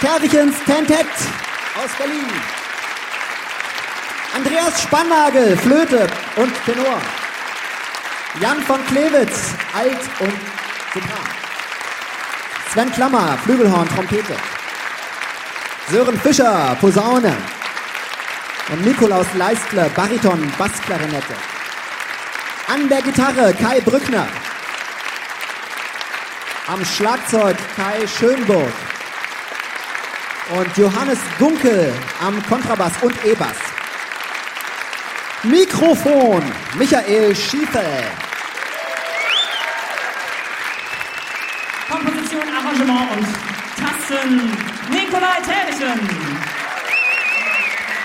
Terrichens Tentett aus Berlin. Andreas Spannagel, Flöte und Tenor. Jan von Klewitz, Alt und Sopran. Sven Klammer, Flügelhorn, Trompete. Sören Fischer, Posaune. Und Nikolaus Leistler, Bariton, Bassklarinette. An der Gitarre Kai Brückner. Am Schlagzeug Kai Schönburg. Und Johannes Gunkel am Kontrabass und E-Bass. Mikrofon Michael Schiefel. Komposition, Arrangement und Tasten Nikolai Terrichen.